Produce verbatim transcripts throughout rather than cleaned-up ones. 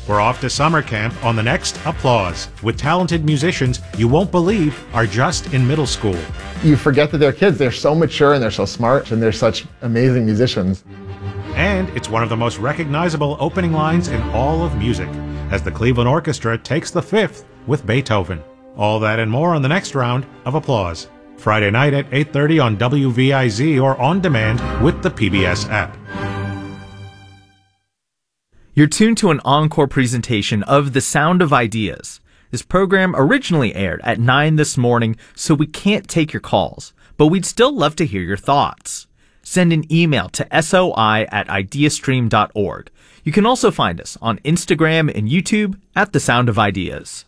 We're off to summer camp on the next Applause with talented musicians you won't believe are just in middle school. You forget that they're kids. They're so mature and they're so smart and they're such amazing musicians. And it's one of the most recognizable opening lines in all of music, as the Cleveland Orchestra takes the fifth with Beethoven. All that and more on the next round of Applause. Friday night at eight thirty on W V I Z or on demand with the P B S app. You're tuned to an encore presentation of The Sound of Ideas. This program originally aired at nine this morning, so we can't take your calls, but we'd still love to hear your thoughts. Send an email to soi at ideastream dot org. You can also find us on Instagram and YouTube at The Sound of Ideas.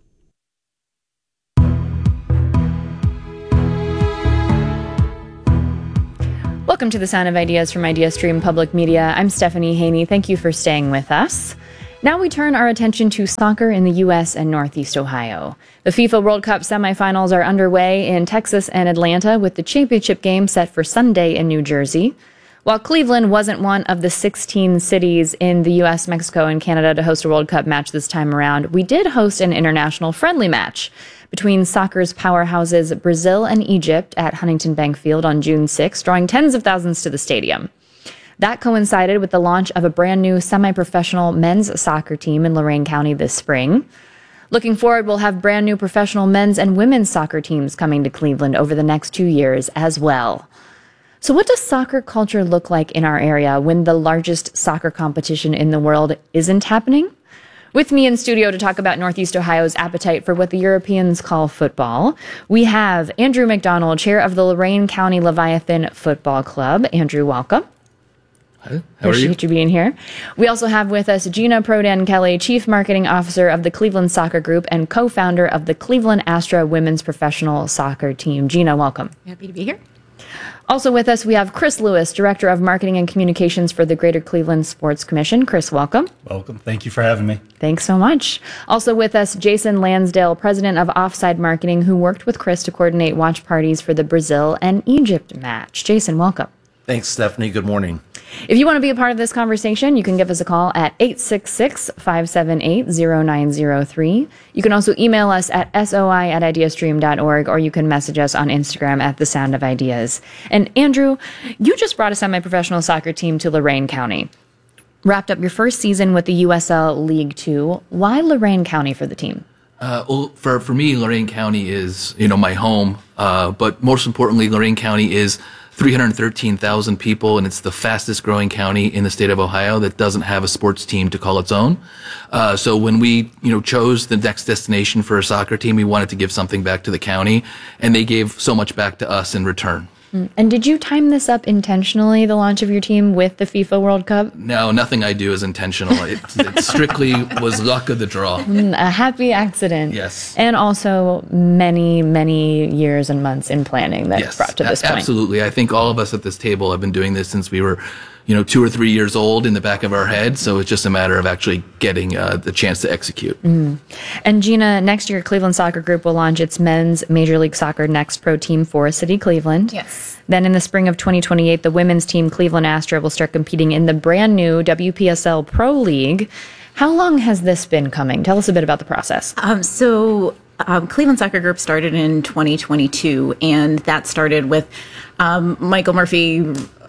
Welcome to The Sound of Ideas from IdeaStream Public Media. I'm Stephanie Haney. Thank you for staying with us. Now we turn our attention to soccer in the U S and Northeast Ohio. The FIFA World Cup semifinals are underway in Texas and Atlanta, with the championship game set for Sunday in New Jersey. While Cleveland wasn't one of the sixteen cities in the U S, Mexico, and Canada to host a World Cup match this time around, we did host an international friendly match between soccer's powerhouses Brazil and Egypt at Huntington Bank Field on June sixth, drawing tens of thousands to the stadium. That coincided with the launch of a brand new semi-professional men's soccer team in Lorain County this spring. Looking forward, we'll have brand new professional men's and women's soccer teams coming to Cleveland over the next two years as well. So what does soccer culture look like in our area when the largest soccer competition in the world isn't happening? With me in studio to talk about Northeast Ohio's appetite for what the Europeans call football, we have Andrew McDonald, chair of the Lorain County Leviathan Football Club. Andrew, welcome. Hi, how are you? Appreciate you being here. We also have with us Gina Prodan Kelly, Chief Marketing Officer of the Cleveland Soccer Group and co-founder of the Cleveland Astra Women's Professional Soccer Team. Gina, welcome. Happy to be here. Also with us, we have Chris Lewis, Director of Marketing and Communications for the Greater Cleveland Sports Commission. Chris, welcome. Welcome. Thank you for having me. Thanks so much. Also with us, Jason Lansdale, President of Offside Marketing, who worked with Chris to coordinate watch parties for the Brazil and Egypt match. Jason, welcome. Thanks, Stephanie. Good morning. If you want to be a part of this conversation, you can give us a call at eight six six, five seven eight, zero nine zero three. You can also email us at soi at ideastream dot org, or you can message us on Instagram at The Sound of Ideas. And Andrew, you just brought a semi-professional soccer team to Lorain County. Wrapped up your first season with the U S L League Two. Why Lorain County for the team? Uh, well, for, for me, Lorain County is, you know, my home. Uh, but most importantly, Lorain County is three hundred thirteen thousand people, and it's the fastest growing county in the state of Ohio that doesn't have a sports team to call its own. Uh, so when we, you know, chose the next destination for a soccer team, we wanted to give something back to the county, and they gave so much back to us in return. And did you time this up intentionally, the launch of your team, with the FIFA World Cup? No, nothing I do is intentional. It, it strictly was luck of the draw. A happy accident. Yes. And also many, many years and months in planning that yes, brought to this a- point. Absolutely. I think all of us at this table have been doing this since we were, you know, two or three years old in the back of our head. So it's just a matter of actually getting uh, the chance to execute. Mm. And Gina, next year, Cleveland Soccer Group will launch its men's Major League Soccer Next Pro Team for City Cleveland. Yes. Then in the spring of twenty twenty-eight, the women's team Cleveland Astra will start competing in the brand new W P S L Pro League. How long has this been coming? Tell us a bit about the process. Um, so um, Cleveland Soccer Group started in twenty twenty-two, and that started with um, Michael Murphy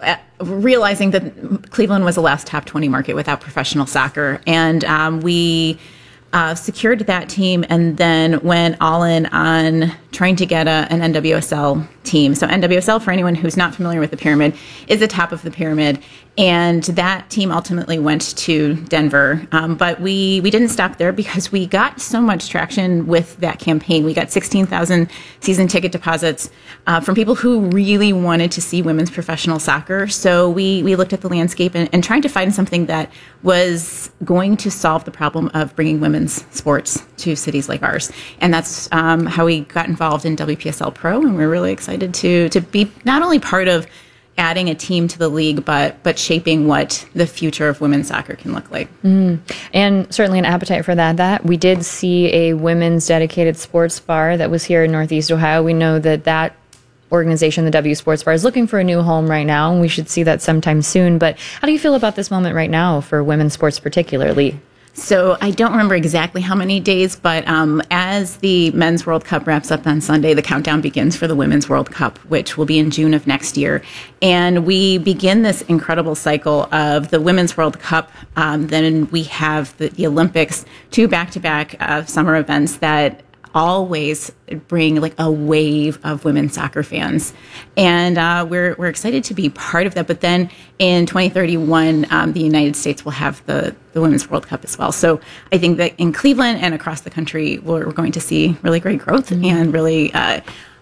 realizing that Cleveland was the last top twenty market without professional soccer. And um, we uh, secured that team and then went all in on trying to get a, an N W S L team. So N W S L, for anyone who's not familiar with the pyramid, is the top of the pyramid. And that team ultimately went to Denver. Um, but we, we didn't stop there because we got so much traction with that campaign. We got sixteen thousand season ticket deposits uh, from people who really wanted to see women's professional soccer. So we, we looked at the landscape and, and tried to find something that was going to solve the problem of bringing women's sports to cities like ours. And that's um, how we got involved in W P S L Pro. And we're really excited to, to be not only part of adding a team to the league, but but shaping what the future of women's soccer can look like. Mm. And certainly an appetite for that. That we did see a women's dedicated sports bar that was here in Northeast Ohio. We know that that organization, the W Sports Bar, is looking for a new home right now, and we should see that sometime soon. But how do you feel about this moment right now for women's sports particularly? So I don't remember exactly how many days, but um, as the Men's World Cup wraps up on Sunday, the countdown begins for the Women's World Cup, which will be in June of next year. And we begin this incredible cycle of the Women's World Cup. Um, then we have the, the Olympics, two back-to-back uh, summer events that always bring like a wave of women's soccer fans, and uh, we're we're excited to be part of that. But then in twenty thirty-one, um, the United States will have the the Women's World Cup as well. So I think that in Cleveland and across the country, we're, we're going to see really great growth mm-hmm. and really uh,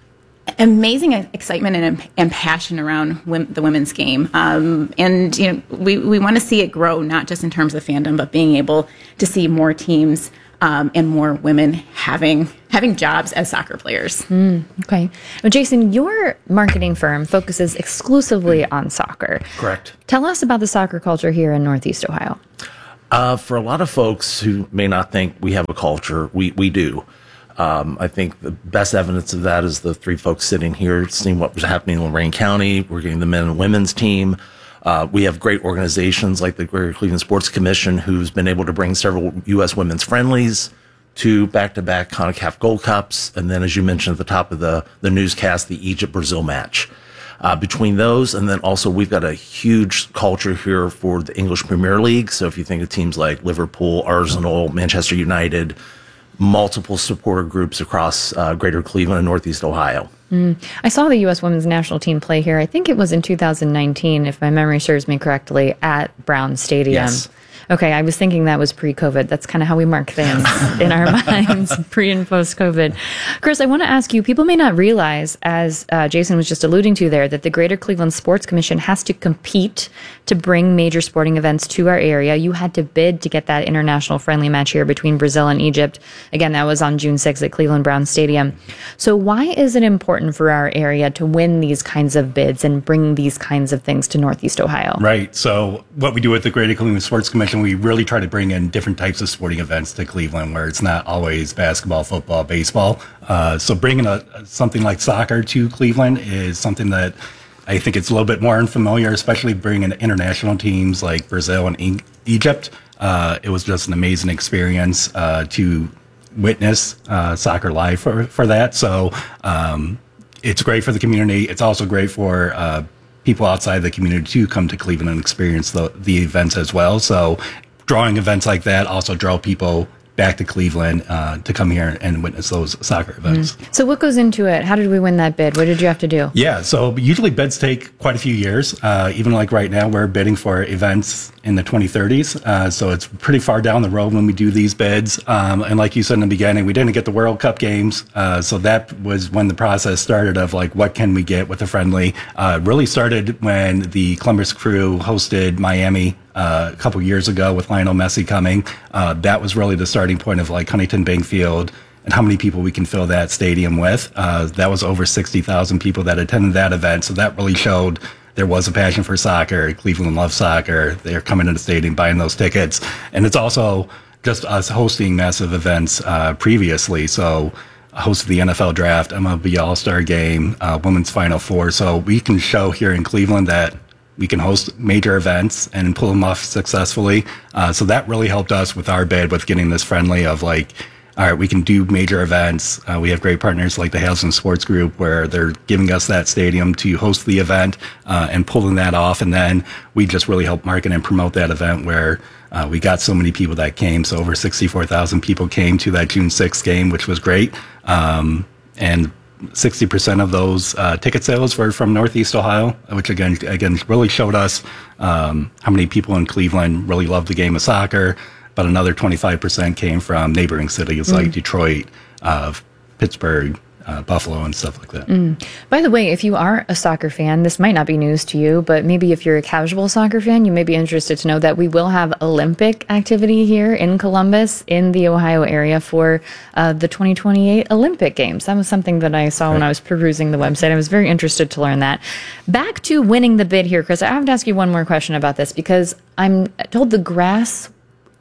amazing excitement and, and passion around women, the women's game. Um, and you know, we we want to see it grow, not just in terms of fandom, but being able to see more teams. Um, and more women having having jobs as soccer players. Mm, okay. Now, Jason, your marketing firm focuses exclusively on soccer. Correct. Tell us about the soccer culture here in Northeast Ohio. Uh, for a lot of folks who may not think we have a culture, we, we do. Um, I think the best evidence of that is the three folks sitting here, seeing what was happening in Lorain County. We're getting the men and women's team. Uh, we have great organizations like the Greater Cleveland Sports Commission, who's been able to bring several U S women's friendlies to back-to-back CONCACAF Gold Cups. And then, as you mentioned at the top of the, the newscast, the Egypt-Brazil match. Uh, between those, and then also we've got a huge culture here for the English Premier League. So if you think of teams like Liverpool, Arsenal, Manchester United, multiple supporter groups across uh, Greater Cleveland and Northeast Ohio. Mm. I saw the U S women's national team play here. I think it was in two thousand nineteen, if my memory serves me correctly, at Brown Stadium. Yes. Okay, I was thinking that was pre-COVID. That's kind of how we mark things in our minds, pre and post-COVID. Chris, I want to ask you, people may not realize, as uh, Jason was just alluding to there, that the Greater Cleveland Sports Commission has to compete to bring major sporting events to our area. You had to bid to get that international friendly match here between Brazil and Egypt. Again, that was on June sixth at Cleveland Brown Stadium. So why is it important for our area to win these kinds of bids and bring these kinds of things to Northeast Ohio? Right. So what we do with the Greater Cleveland Sports Commission, we really try to bring in different types of sporting events to Cleveland, where it's not always basketball, football, baseball. Uh, so bringing a, something like soccer to Cleveland is something that I think it's a little bit more unfamiliar, especially bringing international teams like Brazil and e- Egypt. Uh, it was just an amazing experience uh, to witness uh, soccer live for, for that. So um, it's great for the community. It's also great for uh, people outside the community to come to Cleveland and experience the, the events as well. So drawing events like that also draw people back to Cleveland uh, to come here and witness those soccer events. Mm. So what goes into it? How did we win that bid? What did you have to do? Yeah, so usually bids take quite a few years. Uh, even like right now, we're bidding for events in the twenty thirties. Uh, so it's pretty far down the road when we do these bids. Um, and like you said in the beginning, we didn't get the World Cup games. Uh, so that was when the process started of like, what can we get with a friendly? Uh, really started when the Columbus Crew hosted Miami Uh, a couple years ago with Lionel Messi coming. Uh, that was really the starting point of like Huntington Bank Field and how many people we can fill that stadium with. Uh, that was over sixty thousand people that attended that event. So that really showed there was a passion for soccer. Cleveland loves soccer. They're coming to the stadium, buying those tickets. And it's also just us hosting massive events uh, previously. So I hosted the N F L draft, M L B All-Star game, uh, Women's Final Four. So we can show here in Cleveland that we can host major events and pull them off successfully. Uh, so that really helped us with our bid with getting this friendly of like, all right, we can do major events. Uh, we have great partners like the Hazelton Sports Group where they're giving us that stadium to host the event uh, and pulling that off. And then we just really help market and promote that event where uh, we got so many people that came. So over sixty-four thousand people came to that June sixth game, which was great. Um, and sixty percent of those uh, ticket sales were from Northeast Ohio, which again, again really showed us um, how many people in Cleveland really love the game of soccer. But another twenty-five percent came from neighboring cities mm. like Detroit, uh, Pittsburgh, uh, Buffalo, and stuff like that. Mm. By the way, if you are a soccer fan, this might not be news to you, but maybe if you're a casual soccer fan, you may be interested to know that we will have Olympic activity here in Columbus, in the Ohio area for uh, the twenty twenty-eight Olympic Games. That was something that I saw right. when I was perusing the website. I was very interested to learn that. Back to winning the bid here, Chris, I have to ask you one more question about this because I'm told the grass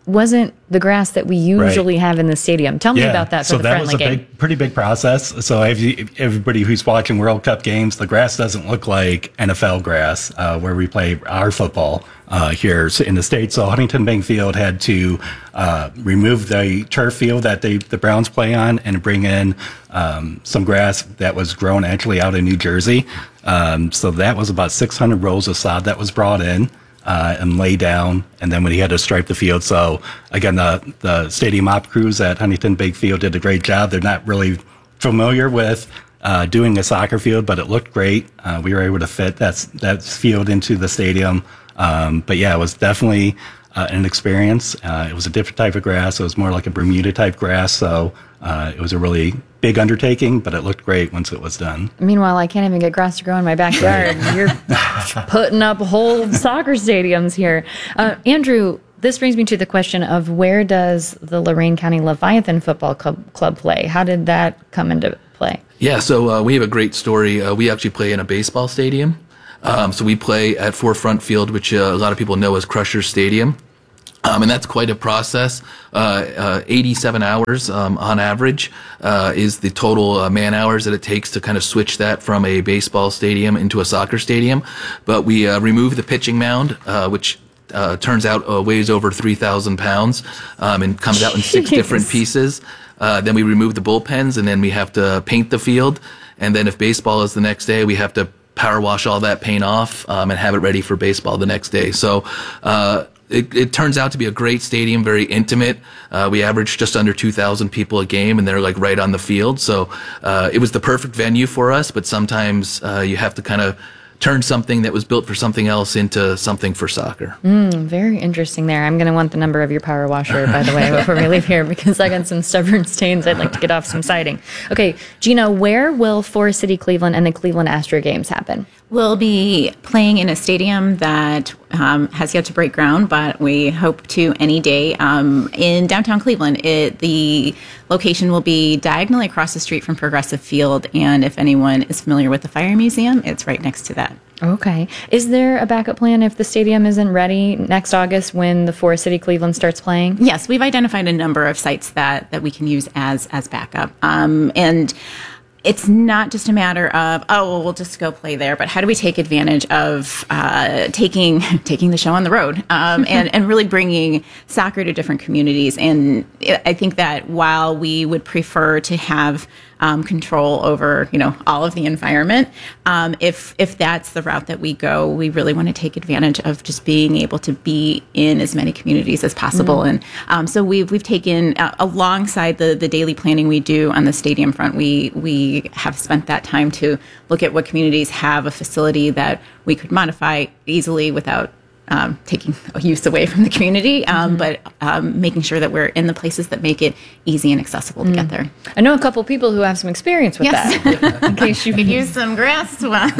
wasn't the grass that we usually right. have in the stadium. Tell me yeah. about that for so the that friendly was a game. big, pretty big process. So if you, everybody who's watching World Cup games, the grass doesn't look like N F L grass uh, where we play our football uh, here in the States. So Huntington Bank Field had to uh, remove the turf field that they, the Browns play on and bring in um, some grass that was grown actually out in New Jersey. Um, so that was about six hundred rows of sod that was brought in. Uh, and lay down, and then when he had to stripe the field. So again, the the stadium op crews at Huntington Bank Field did a great job. They're not really familiar with uh, doing a soccer field, but it looked great. Uh, we were able to fit that that field into the stadium. Um, but yeah, it was definitely uh, an experience. Uh, it was a different type of grass. It was more like a Bermuda type grass. So uh, it was a really big undertaking, but it looked great once it was done. Meanwhile, I can't even get grass to grow in my backyard. You're putting up whole soccer stadiums here. Uh, Andrew, this brings me to the question of where does the Lorain County Leviathan Football Club, Club play? How did that come into play? Yeah, so uh, we have a great story. Uh, we actually play in a baseball stadium. Um, so we play at Forefront Field, which uh, a lot of people know as Crusher Stadium. Um, and that's quite a process. Uh, uh, eighty-seven hours um, on average uh, is the total uh, man hours that it takes to kind of switch that from a baseball stadium into a soccer stadium. But we uh, remove the pitching mound, uh, which uh, turns out uh, weighs over three thousand pounds um, and comes out in six Jeez. different pieces. Uh, then we remove the bullpens, and then we have to paint the field. And then if baseball is the next day, we have to power wash all that paint off um, and have it ready for baseball the next day. So uh, it, it turns out to be a great stadium, very intimate. Uh, we average just under two thousand people a game, and they're like right on the field. So uh, it was the perfect venue for us, but sometimes uh, you have to kind of turn something that was built for something else into something for soccer. Mm, very interesting there. I'm going to want the number of your power washer, by the way, before we leave here, because I got some stubborn stains I'd like to get off some siding. Okay, Gina, where will Forest City Cleveland and the Cleveland Astro games happen? We'll be playing in a stadium that um, has yet to break ground, but we hope to any day. Um, in downtown Cleveland, it, the location will be diagonally across the street from Progressive Field, and if anyone is familiar with the Fire Museum, it's right next to that. Okay. Is there a backup plan if the stadium isn't ready next August when the Forest City Cleveland starts playing? Yes, we've identified a number of sites that, that we can use as as backup. Um, and it's not just a matter of, oh, well, we'll just go play there, but how do we take advantage of uh, taking taking the show on the road um, and, and really bringing soccer to different communities? And I think that while we would prefer to have um, control over, you know, all of the environment, um, if if that's the route that we go, we really want to take advantage of just being able to be in as many communities as possible. Mm. And um, so we've we've taken uh, alongside the the daily planning we do on the stadium front, we we have spent that time to look at what communities have a facility that we could modify easily without um, taking use away from the community, um, mm-hmm. but um, making sure that we're in the places that make it easy and accessible mm. to get there. I know a couple people who have some experience with yes. that. In case you could use some grass,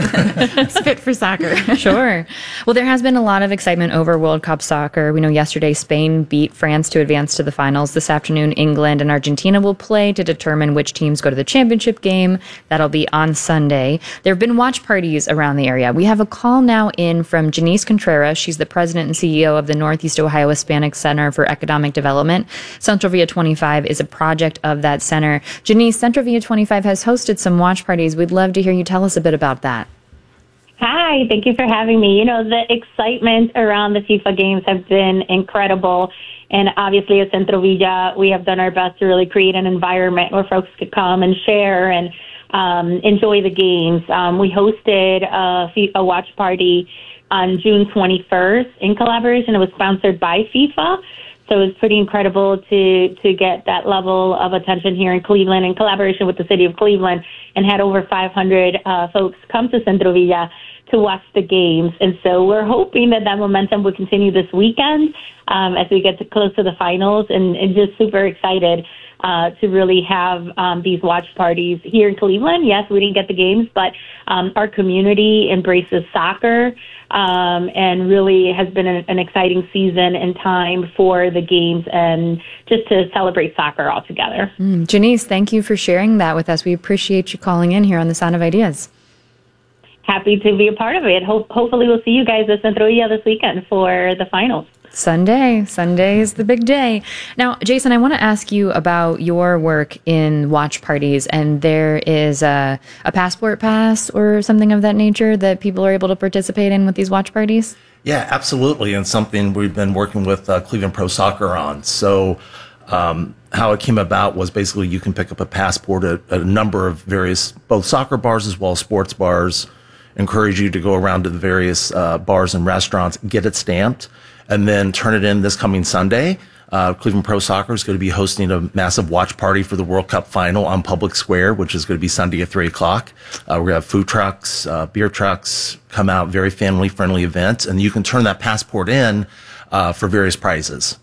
it's fit for soccer. Sure. Well, there has been a lot of excitement over World Cup soccer. We know yesterday Spain beat France to advance to the finals. This afternoon, England and Argentina will play to determine which teams go to the championship game. That'll be on Sunday. There have been watch parties around the area. We have a call now in from Janice Contreras. She's the president and C E O of the Northeast Ohio Hispanic Center for Economic Development. Central Via twenty-five is a project of that center. Janice, Central Via twenty-five has hosted some watch parties. We'd love to hear you tell us a bit about that. Hi, thank you for having me. You know, the excitement around the FIFA games have been incredible. And obviously at Centro Villa, we have done our best to really create an environment where folks could come and share and um, enjoy the games. Um, we hosted a FIFA watch party on June twenty-first in collaboration. It was sponsored by FIFA. So it was pretty incredible to to get that level of attention here in Cleveland in collaboration with the city of Cleveland, and had over five hundred uh, folks come to Centro Villa to watch the games. And so we're hoping that that momentum will continue this weekend um, as we get to close to the finals, and, and just super excited uh, to really have um, these watch parties here in Cleveland. Yes, we didn't get the games, but um, our community embraces soccer. Um, and really has been an, an exciting season and time for the games and just to celebrate soccer all together. Mm, Janice, thank you for sharing that with us. We appreciate you calling in here on The Sound of Ideas. Happy to be a part of it. Ho- hopefully we'll see you guys at Centro Villa this weekend for the finals. Sunday. Sunday is the big day. Now, Jason, I want to ask you about your work in watch parties, and there is a, a passport pass or something of that nature that people are able to participate in with these watch parties? Yeah, absolutely, and something we've been working with uh, Cleveland Pro Soccer on. So um, how it came about was basically you can pick up a passport at, at a number of various, both soccer bars as well as sports bars, encourage you to go around to the various uh, bars and restaurants, get it stamped, and then turn it in this coming Sunday. Uh, Cleveland Pro Soccer is going to be hosting a massive watch party for the World Cup final on Public Square, which is going to be Sunday at three o'clock. Uh, we're going to have food trucks, uh, beer trucks come out, very family-friendly event, and you can turn that passport in uh, for various prizes.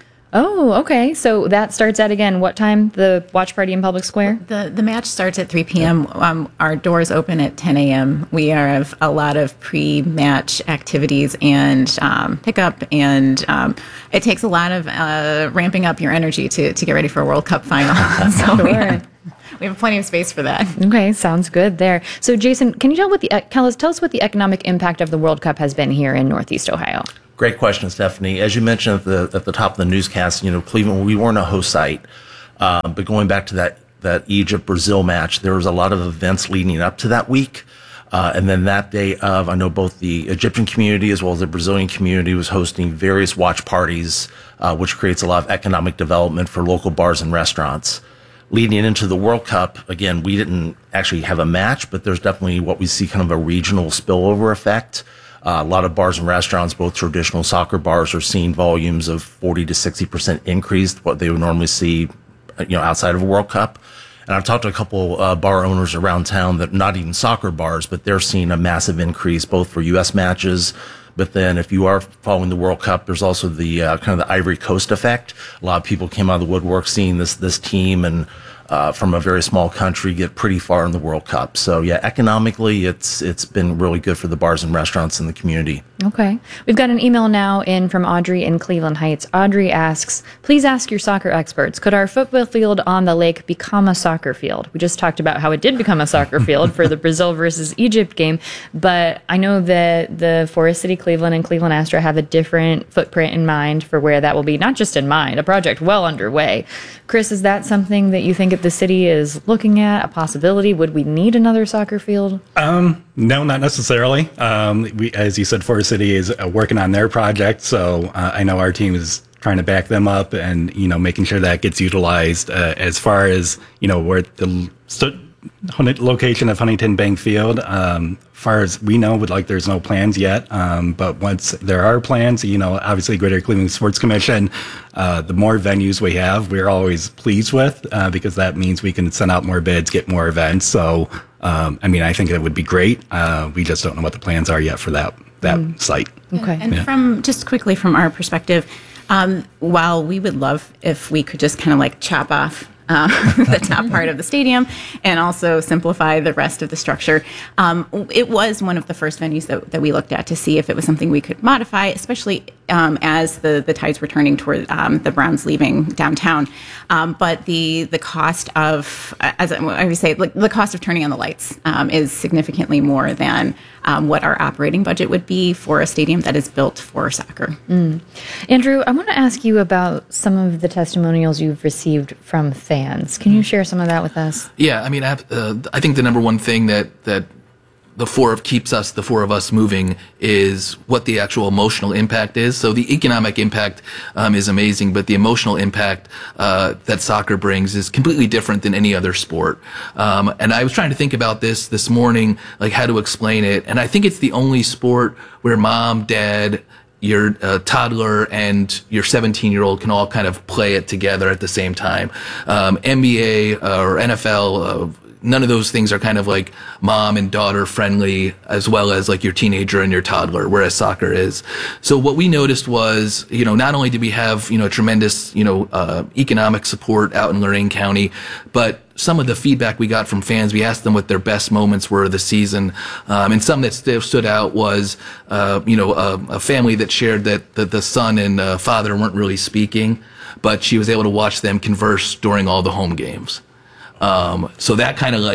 Oh, okay. So that starts at, again, what time? The watch party in Public Square? The the match starts at three p.m. Um, our doors open at ten a.m. We have a lot of pre-match activities and um, pickup, and um, it takes a lot of uh, ramping up your energy to, to get ready for a World Cup final. So Sure. we, have, we have plenty of space for that. Okay, sounds good there. So, Jason, can you tell what the tell us, tell us what the economic impact of the World Cup has been here in Northeast Ohio? Great question, Stephanie. As you mentioned at the at the top of the newscast, you know, Cleveland, we weren't a host site, uh, but going back to that that Egypt-Brazil match, there was a lot of events leading up to that week. Uh, and then that day of, I know both the Egyptian community as well as the Brazilian community was hosting various watch parties, uh, which creates a lot of economic development for local bars and restaurants. Leading into the World Cup, again, we didn't actually have a match, but there's definitely what we see kind of a regional spillover effect. Uh, a lot of bars and restaurants, both traditional soccer bars, are seeing volumes of forty to sixty percent increase what they would normally see, you know, outside of a World Cup. And I've talked to a couple uh, bar owners around town that not even soccer bars, but they're seeing a massive increase both for U S matches. But then if you are following the World Cup, there's also the uh, kind of the Ivory Coast effect. A lot of people came out of the woodwork seeing this this team and uh, from a very small country get pretty far in the World Cup. So yeah, economically, it's it's been really good for the bars and restaurants in the community. Okay. We've got an email now in from Audrey in Cleveland Heights. Audrey asks, please ask your soccer experts, could our football field on the lake become a soccer field? We just talked about how it did become a soccer field for the Brazil versus Egypt game, but I know that the Forest City Cleveland and Cleveland Astra have a different footprint in mind for where that will be, not just in mind, a project well underway. Chris, is that something that you think the city is looking at, a possibility? Would we need another soccer field? Um, no, not necessarily. Um, we, as you said, Forest City is uh, working on their project, so uh, I know our team is trying to back them up and, you know, making sure that gets utilized. Uh, as far as, you know, where the st- location of Huntington Bank Field, um, far as we know, would like there's no plans yet. Um, but once there are plans, you know, obviously Greater Cleveland Sports Commission, uh, the more venues we have, we're always pleased with, uh, because that means we can send out more bids, get more events. So, um, I mean, I think it would be great. Uh, we just don't know what the plans are yet for that, that mm. site. Okay. And Yeah. from just quickly from our perspective, um, while we would love if we could just kind of like chop off Uh, the top part of the stadium and also simplify the rest of the structure. Um, it was one of the first venues that, that we looked at to see if it was something we could modify, especially um, as the, the tides were turning toward um, the Browns leaving downtown. Um, but the the cost of, as I would say, like the cost of turning on the lights um, is significantly more than um, what our operating budget would be for a stadium that is built for soccer. Mm. Andrew, I want to ask you about some of the testimonials you've received from fans. Can you share some of that with us? Yeah, I mean, I, uh, I think the number one thing that that the four of keeps us, the four of us moving, is what the actual emotional impact is. So the economic impact um, is amazing, but the emotional impact uh, that soccer brings is completely different than any other sport. Um, and I was trying to think about this this morning, like how to explain it. And I think it's the only sport where mom, dad, your uh, toddler and your seventeen-year-old can all kind of play it together at the same time. Um, N B A uh, or N F L, uh, none of those things are kind of like mom and daughter friendly, as well as like your teenager and your toddler, whereas soccer is. So what we noticed was, you know, not only did we have, you know, tremendous, you know, uh, economic support out in Lorain County, but some of the feedback we got from fans, we asked them what their best moments were of the season. Um, and some that st- stood out was, uh, you know, a, a family that shared that, that the son and uh, father weren't really speaking, but she was able to watch them converse during all the home games. Um, so that kind of like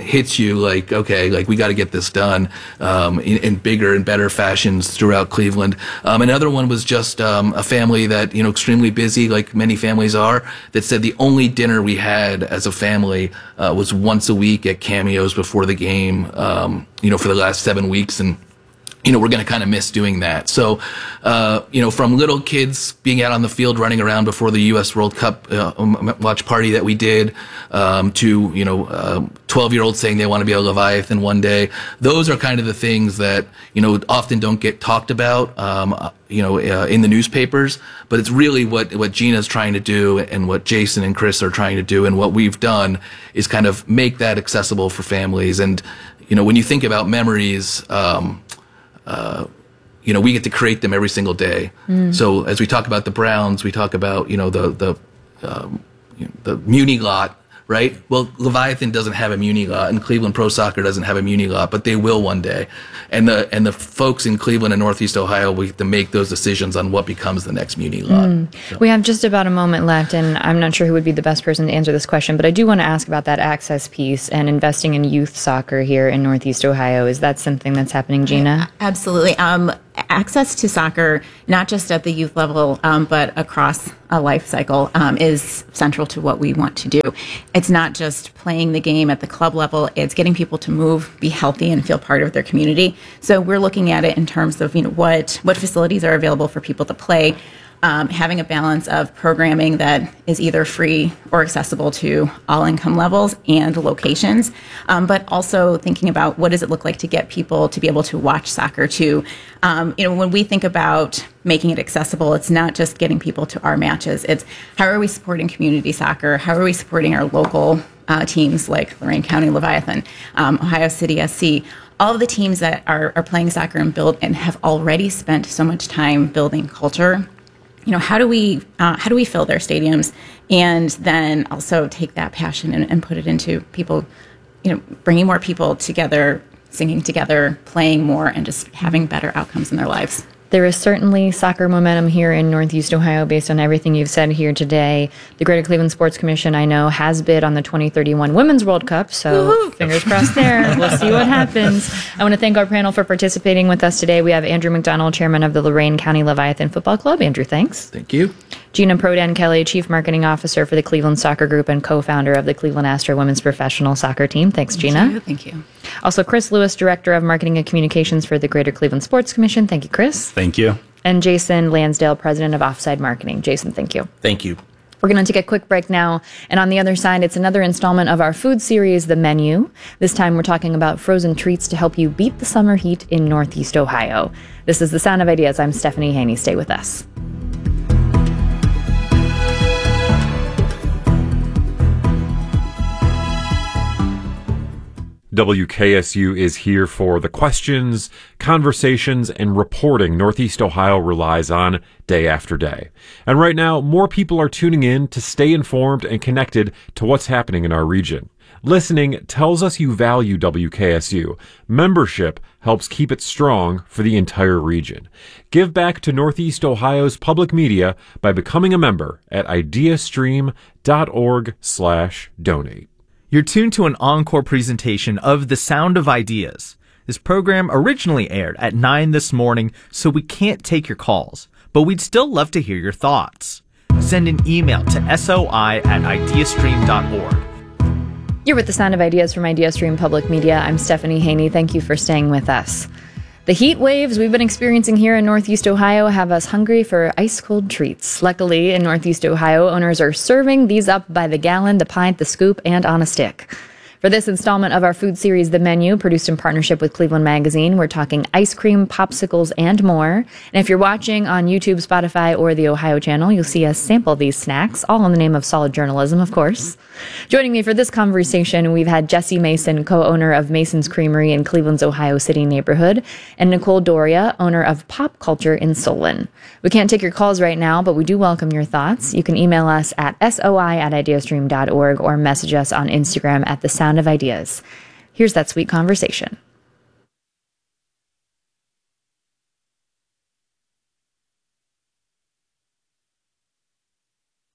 hits you like, okay, like we got to get this done um, in, in bigger and better fashions throughout Cleveland. Um, another one was just um, a family that, you know, extremely busy, like many families are, that said the only dinner we had as a family uh, was once a week at Cameos before the game, um, you know, for the last seven weeks. And you know, we're going to kind of miss doing that. So, uh, you know, from little kids being out on the field running around before the U S World Cup uh, watch party that we did, um, to, you know, uh, twelve-year-olds saying they want to be a Leviathan one day. Those are kind of the things that, you know, often don't get talked about, um, you know, uh, in the newspapers. But it's really what, what Gina's trying to do and what Jason and Chris are trying to do. And what we've done is kind of make that accessible for families. And, you know, when you think about memories, um, Uh, you know, we get to create them every single day. Mm. So as we talk about the Browns, we talk about, you know, the the um, you know, the Muni lot, right? Well, Leviathan doesn't have a Muni lot, and Cleveland Pro Soccer doesn't have a Muni lot, but they will one day. And the and the folks in Cleveland and Northeast Ohio, we have to make those decisions on what becomes the next Muni lot. Mm. So. We have just about a moment left, and I'm not sure who would be the best person to answer this question, but I do want to ask about that access piece and investing in youth soccer here in Northeast Ohio. Is that something that's happening, Gina? Absolutely. Um, access to soccer, not just at the youth level, um, but across a life cycle, um, is central to what we want to do. It's not just playing the game at the club level, it's getting people to move, be healthy, and feel part of their community. So we're looking at it in terms of, you know, what, what facilities are available for people to play, um, having a balance of programming that is either free or accessible to all income levels and locations, um, but also thinking about what does it look like to get people to be able to watch soccer too. Um, you know, when we think about making it accessible, it's not just getting people to our matches. It's how are we supporting community soccer? How are we supporting our local uh, teams like Lorain County Leviathan, um, Ohio City S C, all of the teams that are, are playing soccer and build and have already spent so much time building culture. You know, how do we uh, how do we fill their stadiums, and then also take that passion and, and put it into people, you know, bringing more people together, singing together, playing more, and just having better outcomes in their lives. There is certainly soccer momentum here in Northeast Ohio based on everything you've said here today. The Greater Cleveland Sports Commission, I know, has bid on the twenty thirty-one Women's World Cup, so Woo-hoo. Fingers crossed there. We'll see what happens. I want to thank our panel for participating with us today. We have Andrew McDonald, chairman of the Lorain County Leviathan Football Club. Andrew, thanks. Thank you. Gina Prodan Kelly, chief marketing officer for the Cleveland Soccer Group and co-founder of the Cleveland Astro Women's Professional Soccer Team. Thanks, Gina. Thank you. Thank you. Also, Chris Lewis, director of marketing and communications for the Greater Cleveland Sports Commission. Thank you, Chris. Thank you. And Jason Lansdale, president of Offside Marketing. Jason, thank you. Thank you. We're going to take a quick break now. And on the other side, it's another installment of our food series, The Menu. This time we're talking about frozen treats to help you beat the summer heat in Northeast Ohio. This is The Sound of Ideas. I'm Stephanie Haney. Stay with us. W K S U is here for the questions, conversations, and reporting Northeast Ohio relies on day after day. And right now, more people are tuning in to stay informed and connected to what's happening in our region. Listening tells us you value W K S U. Membership helps keep it strong for the entire region. Give back to Northeast Ohio's public media by becoming a member at ideastream.org slash donate. You're tuned to an encore presentation of The Sound of Ideas. This program originally aired at nine this morning, so we can't take your calls, but we'd still love to hear your thoughts. Send an email to soi at ideastream dot org. You're with The Sound of Ideas from IdeaStream Public Media. I'm Stephanie Haney. Thank you for staying with us. The heat waves we've been experiencing here in Northeast Ohio have us hungry for ice-cold treats. Luckily, in Northeast Ohio, owners are serving these up by the gallon, the pint, the scoop, and on a stick. For this installment of our food series, The Menu, produced in partnership with Cleveland Magazine, we're talking ice cream, popsicles, and more. And if you're watching on YouTube, Spotify, or the Ohio channel, you'll see us sample these snacks, all in the name of solid journalism, of course. Joining me for this conversation, we've had Jesse Mason, co-owner of Mason's Creamery in Cleveland's Ohio City neighborhood, and Nicole Doria, owner of Pop Culture in Solon. We can't take your calls right now, but we do welcome your thoughts. You can email us at soi at ideastream dot org or message us on Instagram at The Sound of Ideas. Here's that sweet conversation.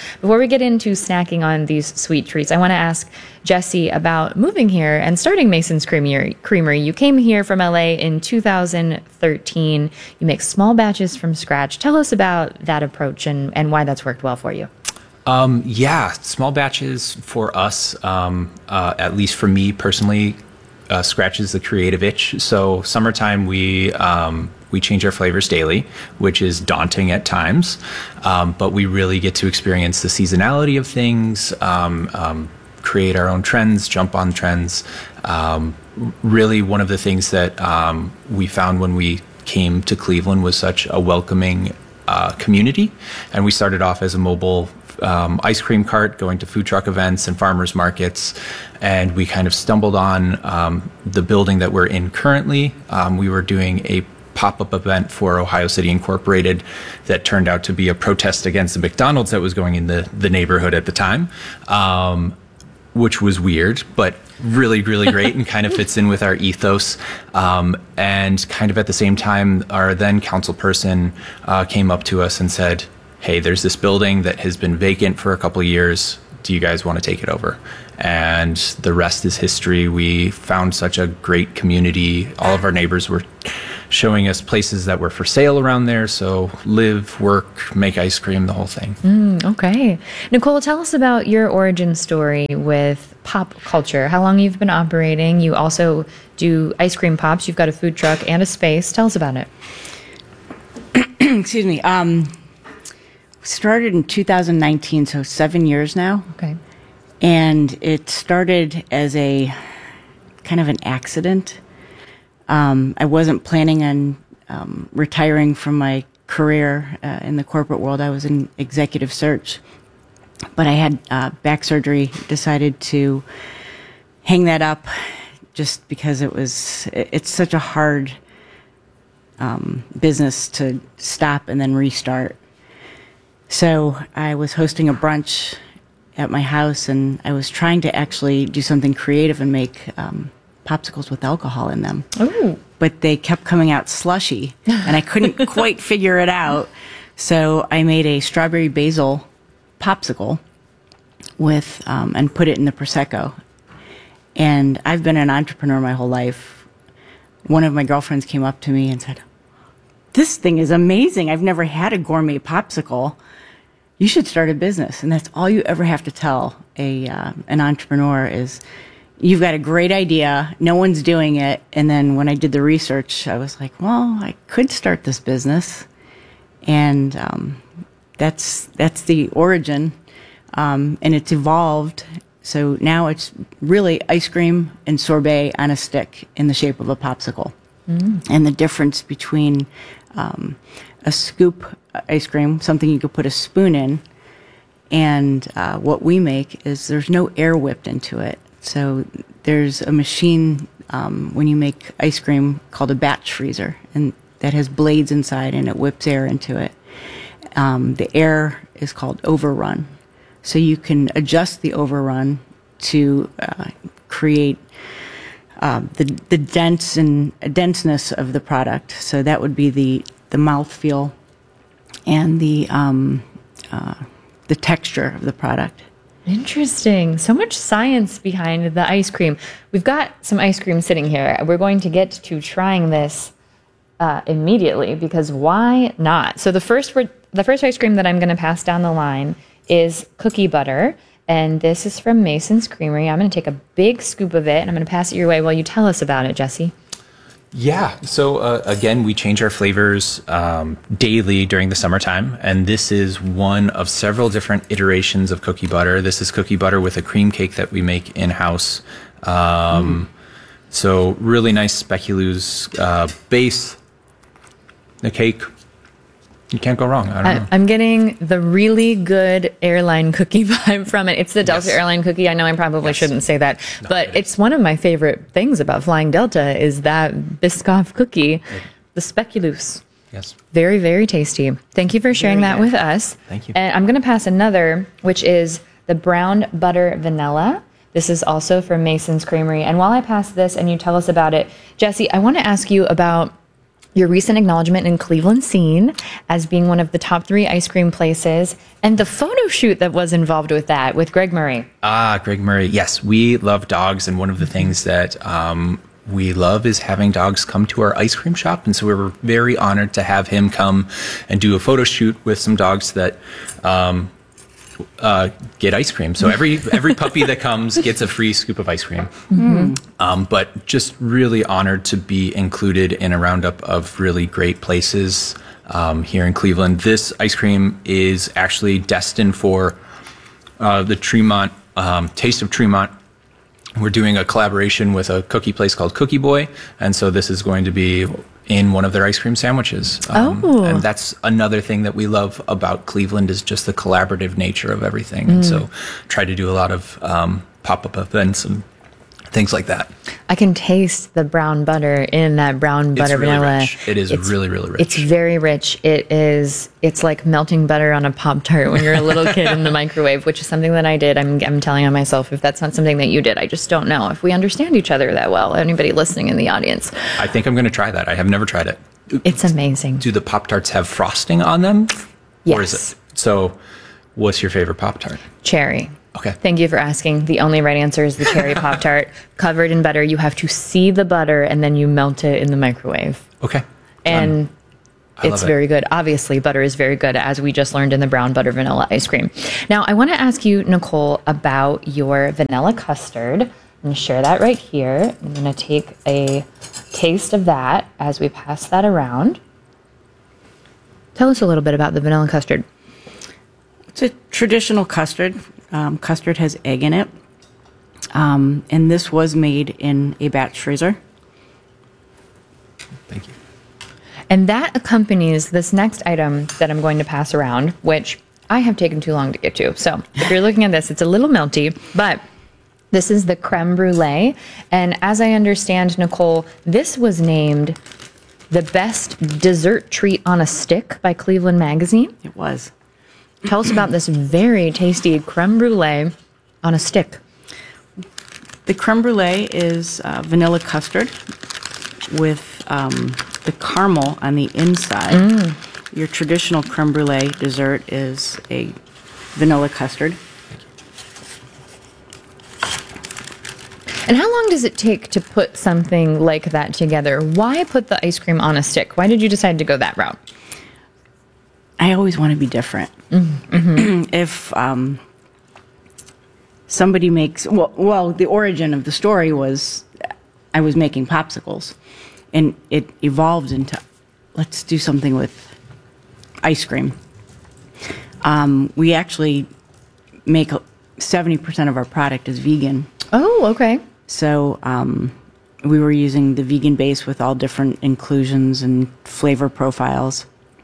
Before we get into snacking on these sweet treats, I want to ask Jesse about moving here and starting Mason's Creamery. Creamery. You came here from L A in two thousand thirteen. You make small batches from scratch. Tell us about that approach and, and why that's worked well for you. Um, yeah, small batches for us, um, uh, at least for me personally, uh, scratches the creative itch. So summertime, we um, we change our flavors daily, which is daunting at times, um, but we really get to experience the seasonality of things, um, um, create our own trends, jump on trends. Um, really, one of the things that um, we found when we came to Cleveland was such a welcoming uh, community, and we started off as a mobile Um, ice cream cart, going to food truck events and farmers markets, and we kind of stumbled on um, the building that we're in currently. Um, we were doing a pop-up event for Ohio City Incorporated that turned out to be a protest against the McDonald's that was going in the, the neighborhood at the time, um, which was weird, but really, really great and kind of fits in with our ethos. Um, and kind of at the same time, our then council person uh, came up to us and said, hey, there's this building that has been vacant for a couple of years. Do you guys want to take it over? And the rest is history. We found such a great community. All of our neighbors were showing us places that were for sale around there. So live, work, make ice cream, the whole thing. Mm, okay. Nicole, tell us about your origin story with pop culture, how long you've been operating. You also do ice cream pops. You've got a food truck and a space. Tell us about it. Excuse me. Um, started in two thousand nineteen, so seven years now. Okay. And it started as a kind of an accident. Um, I wasn't planning on um, retiring from my career uh, in the corporate world. I was in executive search, but I had uh, back surgery, decided to hang that up just because it was, it, it's such a hard um, business to stop and then restart. So I was hosting a brunch at my house, and I was trying to actually do something creative and make um, popsicles with alcohol in them. Ooh. But they kept coming out slushy, and I couldn't quite figure it out. So I made a strawberry basil popsicle with um, and put it in the Prosecco. And I've been an entrepreneur my whole life. One of my girlfriends came up to me and said, "This thing is amazing. I've never had a gourmet popsicle. You should start a business." And that's all you ever have to tell a uh, an entrepreneur is, you've got a great idea, no one's doing it. And then when I did the research, I was like, well, I could start this business. And um, that's that's the origin. Um, and it's evolved. So now it's really ice cream and sorbet on a stick in the shape of a popsicle. Mm. And the difference between um, a scoop ice cream, something you could put a spoon in, and uh, what we make is there's no air whipped into it. So there's a machine um, when you make ice cream called a batch freezer, and that has blades inside, and it whips air into it. Um, the air is called overrun. So you can adjust the overrun to uh, create uh, the the dense and denseness of the product. So that would be the the mouthfeel and the um, uh, the texture of the product. Interesting. So much science behind the ice cream. We've got some ice cream sitting here. We're going to get to trying this uh, immediately, because why not? So the first word, the first ice cream that I'm going to pass down the line is cookie butter, and this is from Mason's Creamery. I'm going to take a big scoop of it, and I'm going to pass it your way while you tell us about it, Jesse. Yeah. So uh, again, we change our flavors um, daily during the summertime, and this is one of several different iterations of cookie butter. This is cookie butter with a cream cake that we make in-house. Um, mm. So really nice speculoos uh, base, the cake. You can't go wrong. I don't I, know. I'm getting the really good airline cookie vibe from it. It's the Delta yes. airline cookie. I know I probably yes. shouldn't say that, no, but it it's one of my favorite things about flying Delta is that Biscoff cookie, it, the speculoos. Yes. Very, very tasty. Thank you for sharing very that good. with us. Thank you. And I'm going to pass another, which is the brown butter vanilla. This is also from Mason's Creamery. And while I pass this and you tell us about it, Jesse, I want to ask you about your recent acknowledgement in Cleveland Scene as being one of the top three ice cream places, and the photo shoot that was involved with that with Greg Murray. Ah, Greg Murray. Yes, we love dogs, and one of the things that um, we love is having dogs come to our ice cream shop, and so we were very honored to have him come and do a photo shoot with some dogs that um, uh, get ice cream. So every every puppy that comes gets a free scoop of ice cream. Mm-hmm. Um, but just really honored to be included in a roundup of really great places um, here in Cleveland. This ice cream is actually destined for uh, the Tremont um, Taste of Tremont. We're doing a collaboration with a cookie place called Cookie Boy, and so this is going to be in one of their ice cream sandwiches. Um, Oh. And that's another thing that we love about Cleveland is just the collaborative nature of everything. Mm. And so try to do a lot of um, pop-up events and things like that. I can taste the brown butter in that brown butter It's really vanilla. rich. It is It's- really, really rich. It's very rich. It is. It's like melting butter on a Pop-Tart when you're a little kid in the microwave, which is something that I did. I'm, I'm telling on myself if that's not something that you did. I just don't know if we understand each other that well. Anybody listening in the audience, I think I'm going to try that. I have never tried it. it's amazing. Do the Pop-Tarts have frosting on them? Yes. Or is it? So what's your favorite Pop-Tart? Cherry. Okay. Thank you for asking. The only right answer is the cherry Pop-Tart covered in butter. You have to see the butter and then you melt it in the microwave. Okay. And I love it's it. very good. Obviously, butter is very good, as we just learned in the brown butter vanilla ice cream. Now, I want to ask you, Nicole, about your vanilla custard. I'm going to share that right here. I'm going to take a taste of that as we pass that around. Tell us a little bit about the vanilla custard. It's a traditional custard. Um, custard has egg in it. Um, and this was made in a batch freezer. Thank you. And that accompanies this next item that I'm going to pass around, which I have taken too long to get to. So if you're looking at this, it's a little melty, but this is the creme brulee. And as I understand, Nicole, this was named the best dessert treat on a stick by Cleveland Magazine. It was. Tell us about this very tasty creme brulee on a stick. The creme brulee is uh, vanilla custard with um, the caramel on the inside. Mm. Your traditional creme brulee dessert is a vanilla custard. And how long does it take to put something like that together? Why put the ice cream on a stick? Why did you decide to go that route? I always want to be different. Mm-hmm. If um, somebody makes, well, well, the origin of the story was I was making popsicles, and it evolved into let's do something with ice cream. Um, we actually make seventy percent of our product is vegan. Oh, okay. So um, we were using the vegan base with all different inclusions and flavor profiles.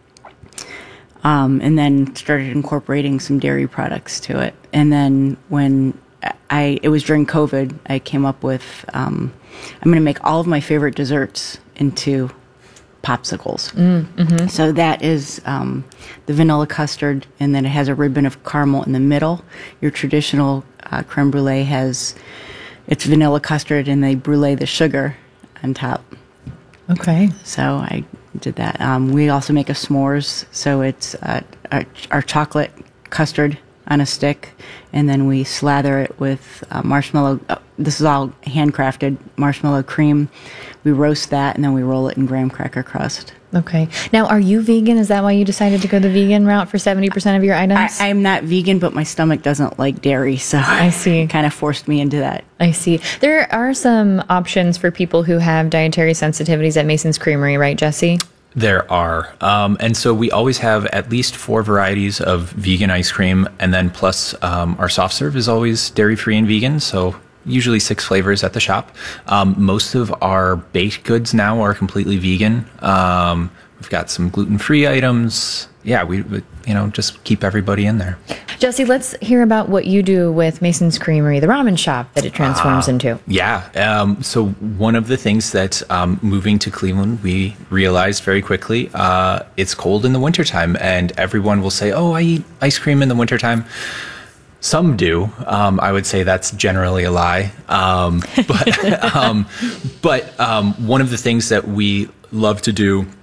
Um, and then started incorporating some dairy products to it. And then when I, it was during COVID, I came up with, um, I'm going to make all of my favorite desserts into popsicles. Mm, mm-hmm. So that is um, the vanilla custard, and then it has a ribbon of caramel in the middle. Your traditional uh, creme brulee has, it's vanilla custard, and they brulee the sugar on top. Okay. So I did that. Um, we also make a s'mores, so it's uh, our, our chocolate custard on a stick, and then we slather it with uh, marshmallow. Uh, this is all handcrafted marshmallow cream. We roast that, and then we roll it in graham cracker crust. Okay. Now, are you vegan? Is that why you decided to go the vegan route for seventy percent of your items? I, I'm not vegan, but my stomach doesn't like dairy, so I see. kind of forced me into that. I see. There are some options for people who have dietary sensitivities at Mason's Creamery, right, Jesse? There are. Um, and so we always have at least four varieties of vegan ice cream. And then plus um, our soft serve is always dairy-free and vegan. So usually six flavors at the shop. Um, most of our baked goods now are completely vegan. Um, we've got some gluten-free items. Yeah, we, we, you know, just keep everybody in there. Jesse, let's hear about what you do with Mason's Creamery, the ramen shop that it transforms Uh, into. Yeah. Um, so one of the things that um, moving to Cleveland, we realized very quickly, uh, it's cold in the wintertime, and everyone will say, oh, I eat ice cream in the wintertime. Some do. Um, I would say that's generally a lie. Um, but um, but um, one of the things that we love to do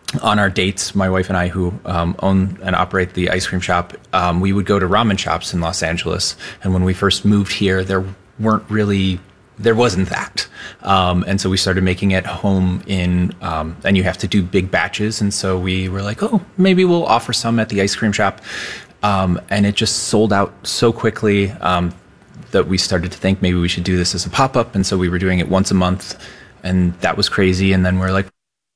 on our dates, my wife and I, who um, own and operate the ice cream shop, um, we would go to ramen shops in Los Angeles. And when we first moved here, there weren't really, there wasn't that. Um, and so we started making it home in, um, and you have to do big batches. And so we were like, oh, maybe we'll offer some at the ice cream shop. Um, and it just sold out so quickly um, that we started to think maybe we should do this as a pop-up. And so we were doing it once a month, and that was crazy. And then we're like,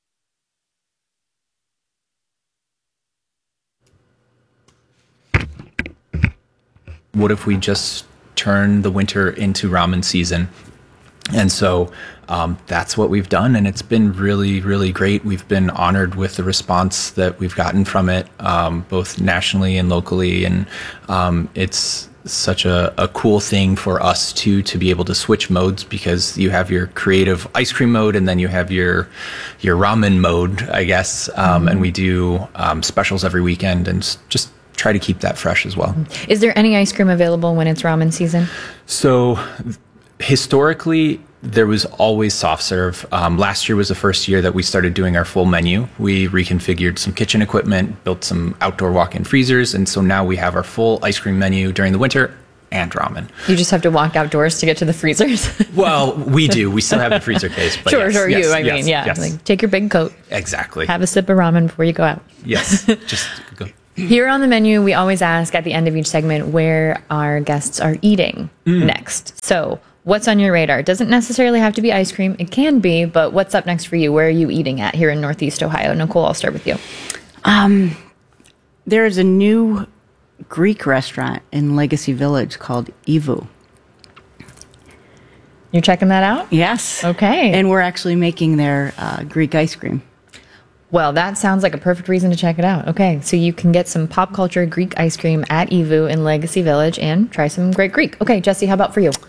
what if we just turn the winter into ramen season? And so um, that's what we've done. And it's been really, really great. We've been honored with the response that we've gotten from it, um, both nationally and locally. And um, it's such a, a cool thing for us too, to be able to switch modes, because you have your creative ice cream mode and then you have your your ramen mode, I guess. Um, mm-hmm. And we do um, specials every weekend and just try to keep that fresh as well. Is there any ice cream available when it's ramen season? So historically, there was always soft serve. Um, last year was the first year that we started doing our full menu. We reconfigured some kitchen equipment, built some outdoor walk-in freezers, and so now we have our full ice cream menu during the winter and ramen. You just have to walk outdoors to get to the freezers? Well, we do. We still have the freezer case. But sure, yes, sure, yes, you. I yes, mean, yeah. yes. Like, take your big coat. Exactly. Have a sip of ramen before you go out. Yes, just go. Here on the menu, we always ask at the end of each segment where our guests are eating mm. next. So what's on your radar? It doesn't necessarily have to be ice cream. It can be, but what's up next for you? Where are you eating at here in Northeast Ohio? Nicole, I'll start with you. Um, there is a new Greek restaurant in Legacy Village called Ivu. You're checking that out? Yes. Okay. And we're actually making their uh, Greek ice cream. Well, that sounds like a perfect reason to check it out. Okay, so you can get some pop culture Greek ice cream at Ivu in Legacy Village and try some great Greek. Okay, Jesse, how about for you?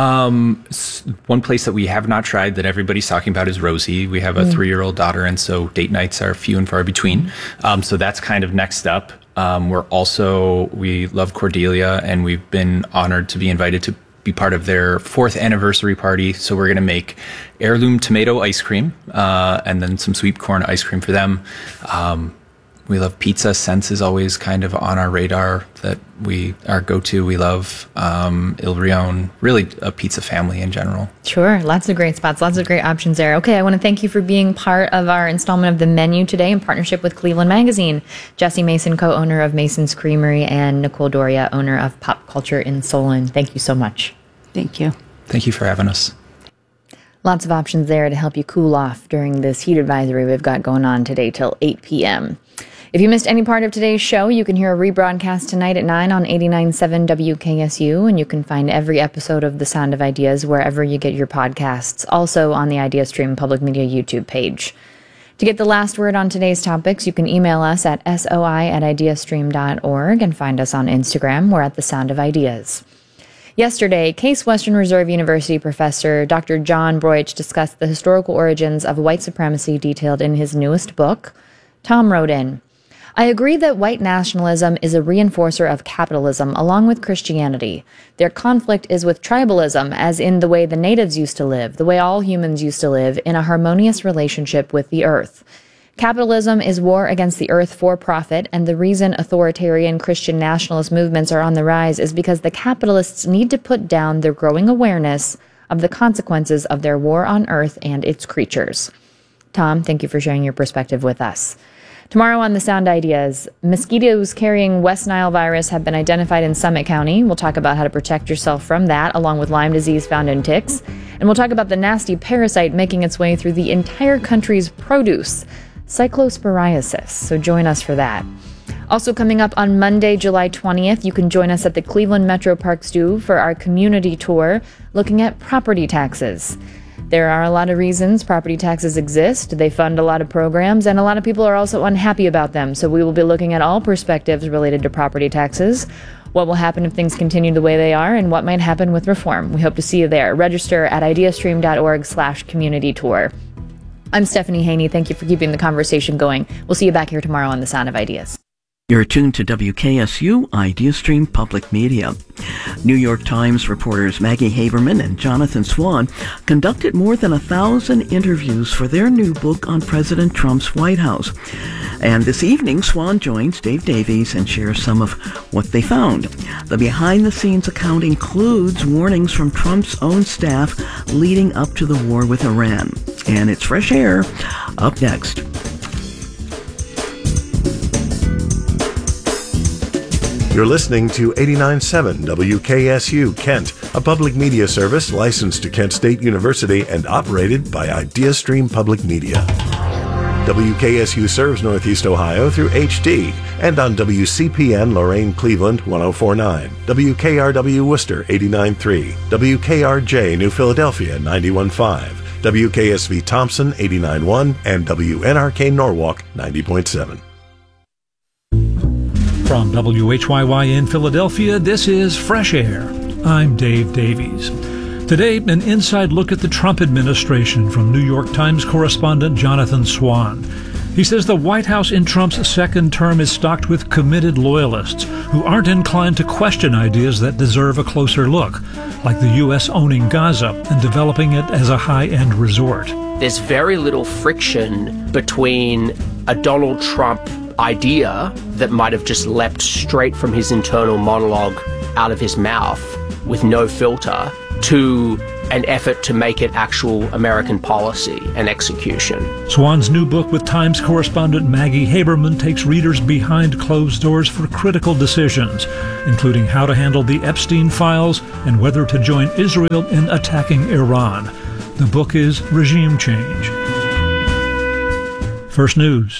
Um, one place that we have not tried that everybody's talking about is Rosie. We have a mm. three-year-old daughter, and so date nights are few and far between. Um, so that's kind of next up. Um, we're also, we love Cordelia, and we've been honored to be invited to be part of their fourth anniversary party. So we're going to make heirloom tomato ice cream, uh, and then some sweet corn ice cream for them. Um, we love pizza. Sense is always kind of on our radar that we, our go-to. We love um, Il Rione, really a pizza family in general. Sure. Lots of great spots, lots of great options there. Okay, I want to thank you for being part of our installment of the menu today in partnership with Cleveland Magazine. Jesse Mason, co-owner of Mason's Creamery, and Nicole Doria, owner of Pop Culture in Solon. Thank you so much. Thank you. Thank you for having us. Lots of options there to help you cool off during this heat advisory we've got going on today till eight p.m. If you missed any part of today's show, you can hear a rebroadcast tonight at nine on eighty-nine point seven W K S U, and you can find every episode of The Sound of Ideas wherever you get your podcasts, also on the IdeaStream Public Media YouTube page. To get the last word on today's topics, you can email us at soi at ideastream dot org and find us on Instagram. We're at The Sound of Ideas. Yesterday, Case Western Reserve University professor Doctor John Broich discussed the historical origins of white supremacy detailed in his newest book. Tom wrote in, I agree that white nationalism is a reinforcer of capitalism along with Christianity. Their conflict is with tribalism, as in the way the natives used to live, the way all humans used to live, in a harmonious relationship with the earth. Capitalism is war against the earth for profit, and the reason authoritarian Christian nationalist movements are on the rise is because the capitalists need to put down their growing awareness of the consequences of their war on earth and its creatures. Tom, thank you for sharing your perspective with us. Tomorrow on The Sound Ideas, mosquitoes carrying West Nile virus have been identified in Summit County. We'll talk about how to protect yourself from that, along with Lyme disease found in ticks. And we'll talk about the nasty parasite making its way through the entire country's produce, cyclosporiasis. So join us for that. Also coming up on Monday, July twentieth, you can join us at the Cleveland Metro Parks Zoo for our community tour looking at property taxes. There are a lot of reasons property taxes exist. They fund a lot of programs, and a lot of people are also unhappy about them. So we will be looking at all perspectives related to property taxes, what will happen if things continue the way they are, and what might happen with reform. We hope to see you there. Register at ideastream dot org slash community tour. I'm Stephanie Haney. Thank you for keeping the conversation going. We'll see you back here tomorrow on The Sound of Ideas. You're tuned to W K S U IdeaStream Public Media. New York Times reporters Maggie Haberman and Jonathan Swan conducted more than a thousand interviews for their new book on President Trump's White House. And this evening, Swan joins Dave Davies and shares some of what they found. The behind-the-scenes account includes warnings from Trump's own staff leading up to the war with Iran. And it's Fresh Air up next. You're listening to eighty-nine point seven W K S U Kent, a public media service licensed to Kent State University and operated by IdeaStream Public Media. W K S U serves Northeast Ohio through H D and on W C P N Lorain Cleveland one oh four point nine, W K R W Worcester eighty-nine point three, W K R J New Philadelphia ninety-one point five, W K S V Thompson eighty-nine point one, and W N R K Norwalk ninety point seven. From W H Y Y in Philadelphia, this is Fresh Air. I'm Dave Davies. Today, an inside look at the Trump administration from New York Times correspondent Jonathan Swan. He says the White House in Trump's second term is stocked with committed loyalists who aren't inclined to question ideas that deserve a closer look, like the U S owning Gaza and developing it as a high-end resort. There's very little friction between a Donald Trump idea that might have just leapt straight from his internal monologue out of his mouth with no filter to an effort to make it actual American policy and execution. Swan's new book with Times correspondent Maggie Haberman takes readers behind closed doors for critical decisions, including how to handle the Epstein files and whether to join Israel in attacking Iran. The book is Regime Change. First News.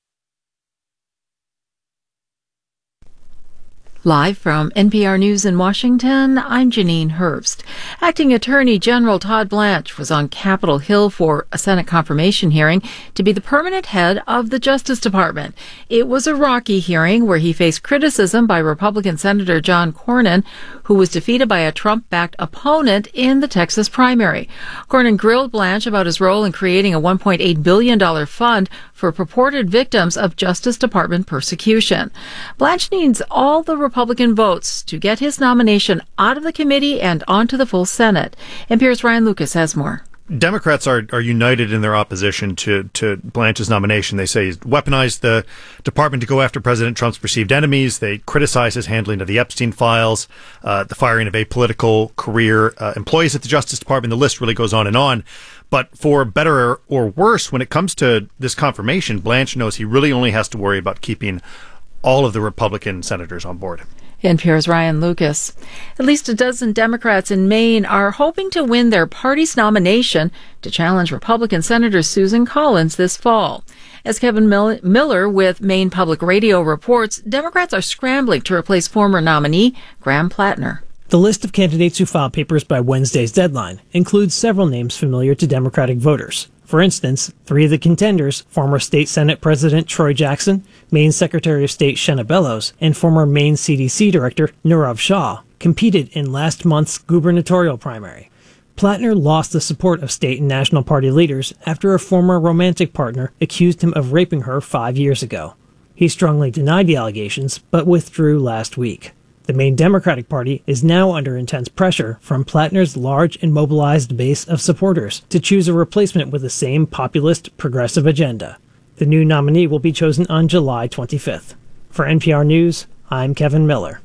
Live from N P R News in Washington, I'm Janine Herbst. Acting Attorney General Todd Blanche was on Capitol Hill for a Senate confirmation hearing to be the permanent head of the Justice Department. It was a rocky hearing where he faced criticism by Republican Senator John Cornyn, who was defeated by a Trump-backed opponent in the Texas primary. Cornyn grilled Blanche about his role in creating a one point eight billion dollars fund for purported victims of Justice Department persecution. Blanche needs all the Republican votes to get his nomination out of the committee and onto the full Senate. N P R's Ryan Lucas has more. Democrats are, are united in their opposition to, to Blanche's nomination. They say he's weaponized the department to go after President Trump's perceived enemies. They criticize his handling of the Epstein files, uh, the firing of apolitical career uh, employees at the Justice Department. The list really goes on and on. But for better or worse, when it comes to this confirmation, Blanche knows he really only has to worry about keeping all of the Republican senators on board. N P R's Ryan Lucas. At least a dozen Democrats in Maine are hoping to win their party's nomination to challenge Republican Senator Susan Collins this fall. As Kevin Mil- Miller with Maine Public Radio reports, Democrats are scrambling to replace former nominee Graham Plattner. The list of candidates who filed papers by Wednesday's deadline includes several names familiar to Democratic voters. For instance, three of the contenders, former State Senate President Troy Jackson, Maine Secretary of State Shenna Bellows, and former Maine C D C Director Nirav Shah, competed in last month's gubernatorial primary. Plattner lost the support of state and national party leaders after a former romantic partner accused him of raping her five years ago. He strongly denied the allegations, but withdrew last week. The Maine Democratic Party is now under intense pressure from Plattner's large and mobilized base of supporters to choose a replacement with the same populist, progressive agenda. The new nominee will be chosen on July twenty-fifth. For N P R News, I'm Kevin Miller.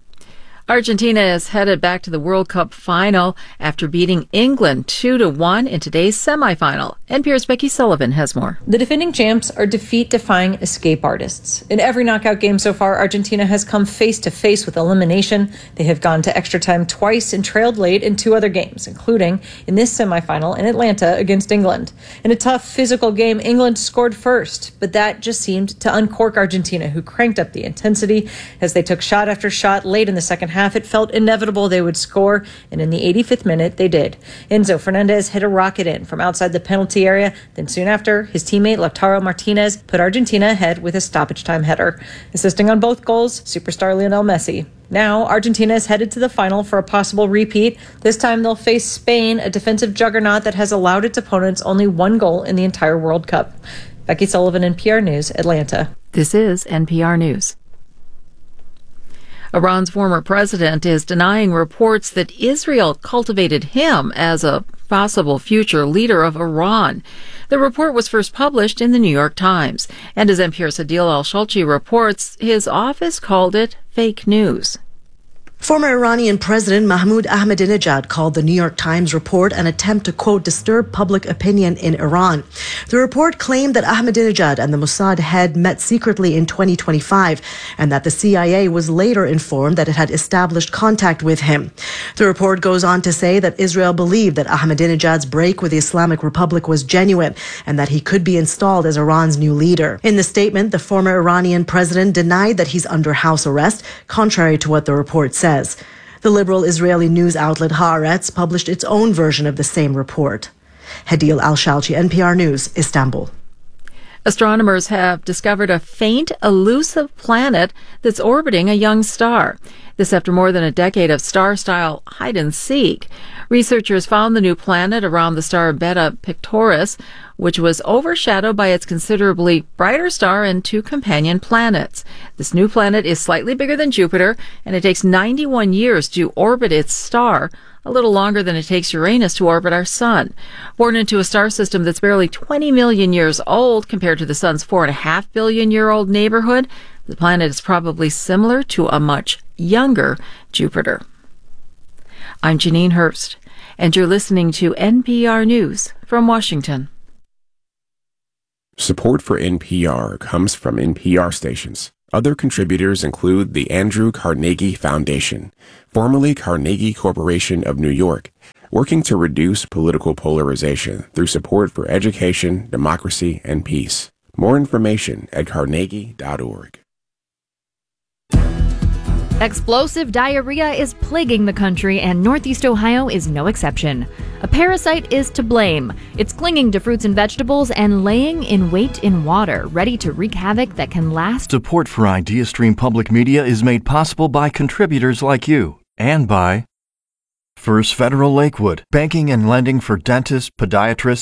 Argentina is headed back to the World Cup final after beating England two to one in today's semifinal. N P R's Becky Sullivan has more. The defending champs are defeat-defying escape artists. In every knockout game so far, Argentina has come face-to-face with elimination. They have gone to extra time twice and trailed late in two other games, including in this semifinal in Atlanta against England. In a tough physical game, England scored first, but that just seemed to uncork Argentina, who cranked up the intensity as they took shot after shot late in the second half. It felt inevitable they would score, and in the eighty-fifth minute, they did. Enzo Fernandez hit a rocket in from outside the penalty area. Then soon after, his teammate Lautaro Martinez put Argentina ahead with a stoppage time header. Assisting on both goals, superstar Lionel Messi. Now, Argentina is headed to the final for a possible repeat. This time, they'll face Spain, a defensive juggernaut that has allowed its opponents only one goal in the entire World Cup. Becky Sullivan, N P R News, Atlanta. This is N P R News. Iran's former president is denying reports that Israel cultivated him as a possible future leader of Iran. The report was first published in the New York Times, and as N P R's Adil Al-Shalchi reports, his office called it fake news. Former Iranian President Mahmoud Ahmadinejad called the New York Times report an attempt to, quote, disturb public opinion in Iran. The report claimed that Ahmadinejad and the Mossad head met secretly in twenty twenty-five and that the C I A was later informed that it had established contact with him. The report goes on to say that Israel believed that Ahmadinejad's break with the Islamic Republic was genuine and that he could be installed as Iran's new leader. In the statement, the former Iranian president denied that he's under house arrest, contrary to what the report said. The liberal Israeli news outlet Haaretz published its own version of the same report. Adil Al-Shalchi, N P R News, Istanbul. Astronomers have discovered a faint, elusive planet that's orbiting a young star. This after more than a decade of star-style hide-and-seek. Researchers found the new planet around the star Beta Pictoris, which was overshadowed by its considerably brighter star and two companion planets. This new planet is slightly bigger than Jupiter, and it takes ninety-one years to orbit its star, a little longer than it takes Uranus to orbit our sun. Born into a star system that's barely twenty million years old compared to the sun's four point five billion year old neighborhood, the planet is probably similar to a much younger Jupiter. I'm Janine Herbst, and you're listening to N P R News from Washington. Support for N P R comes from N P R stations. Other contributors include the Andrew Carnegie Foundation, formerly Carnegie Corporation of New York, working to reduce political polarization through support for education, democracy, and peace. More information at carnegie dot org. Explosive diarrhea is plaguing the country, and Northeast Ohio is no exception. A parasite is to blame. It's clinging to fruits and vegetables and laying in wait in water, ready to wreak havoc that can last. Support for IdeaStream Public Media is made possible by contributors like you and by First Federal Lakewood, banking and lending for dentists, podiatrists,